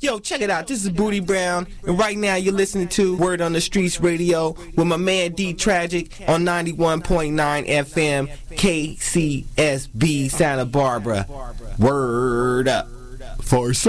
Yo, check it out. This is Booty Brown, and right now you're listening to Word on the Streets Radio with my man D Tragic on 91.9 FM KCSB Santa Barbara. Word up. For